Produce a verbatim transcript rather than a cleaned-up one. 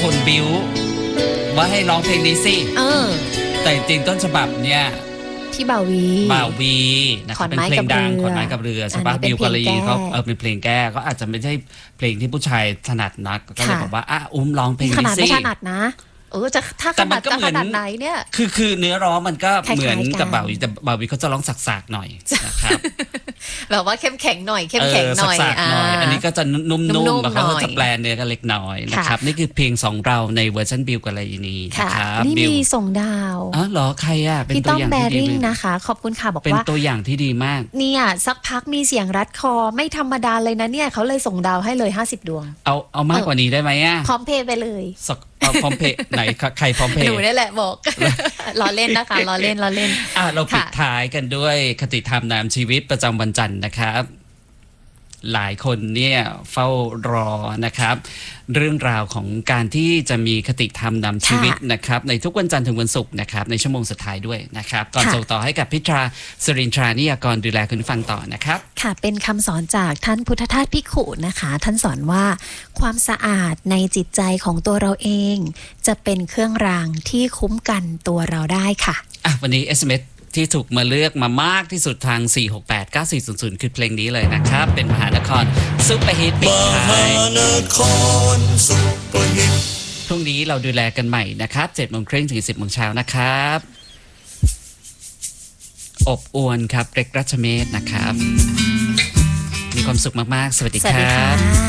คนบิ้วว่าให้ร้องเพลงนี้สิเออแต่จริงต้นฉบับเนี่ยพี่บ่าววีบ่าววีนะครับเป็นเพลงดังขอนไม้กับเรือใช่ปะบิวกาลีเขาเออเป็นเพลงแก้ก็อาจจะไม่ใช่เพลงที่ผู้ชายถนัดนักก็เลยบอกว่าอ่ะอุ้มร้องเพลงนี้สิขนาดไม่ถนัดนะเออจะถ้าขนาดจะขนาดไหนเนี่ยคือคือเนื้อร้องมันก็เหมือนกับบ่าววีแต่บ่าววีเขาจะร้องสักๆหน่อยนะครับแบบว่าเข้มแข็งหน่อยเข้มแข็งหน่อยอันนี้ก็จะนุ่มๆเขาก็จะแปลเนื้อกันเล็กน้อยนะครับนี่คือเพลงสองเราในเวอร์ชันบิวกาลีนีนะครับนี่มีส่งดาวอ๋อเหรอใครอ่ะเป็นตัวอย่างที่ดีนะคะขอบคุณค่ะบอกว่าเป็นตัวอย่างที่ดีมากเนี่ยสักพักมีเสียงรัดคอไม่ธรรมดาเลยนะเนี่ยเขาเลยส่งดาวให้เลยห้าสิบดวงเอาเอามากกว่านี้ได้ไหมอ่ะพร้อมเพย์ไปเลยเอาพร้อมเพย์ไหนใครพร้อมเพย์หนูนี่แหละบอกล้อเล่นนะคะล้อเล่นล้อเล่นอ่ะเราปิดท้ายกันด้วยคติธรรมนำชีวิตประจำวันจันทร์นะครับหลายคนเนี่ยเฝ้ารอนะครับเรื่องราวของการที่จะมีคติธรรมนำชีวิตนะครับในทุกวันจันทร์ถึงวันศุกร์นะครับในชั่วโมงสุดท้ายด้วยนะครับก่อนส่งต่อให้กับพิตราสรินทรานิยากรดูแลคุณฟังต่อนะครับค่ะเป็นคำสอนจากท่านพุทธทาสภิกขุนะคะท่านสอนว่าความสะอาดในจิตใจของตัวเราเองจะเป็นเครื่องรางที่คุ้มกันตัวเราได้ค่ะอ่ะวันนี้ เอส เอ็ม เอสที่ถูกมาเลือกมามากที่สุดทาง สี่ หก แปด เก้า สี่ ศูนย์ ศูนย์ คือเพลงนี้เลยนะครับเป็นมหานครซุปเปอร์ฮิตปิดท้ายมหานครซุปเปอร์ฮิตพรุ่งนี้เราดูแลกันใหม่นะครับเจ็ดโมงครึ่งถึงสิบโมงเช้านะครับอบอวลครับเกรกรัชเมธนะครับมีความสุขมากๆสวัสดีครับ